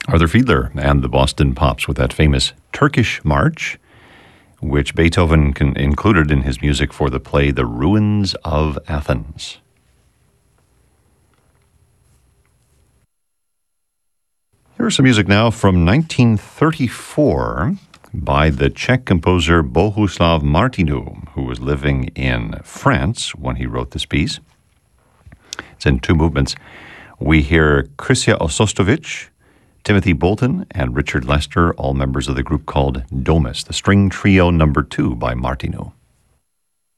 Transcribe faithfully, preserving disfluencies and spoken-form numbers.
Arthur Fiedler and the Boston Pops with that famous Turkish March, which Beethoven con- included in his music for the play The Ruins of Athens. Here's some music now from nineteen thirty-four by the Czech composer Bohuslav Martinu, who was living in France when he wrote this piece. It's in two movements. We hear Krysia Osostovic, Timothy Bolton, and Richard Lester, all members of the group called Domus, the string trio number two by Martinu.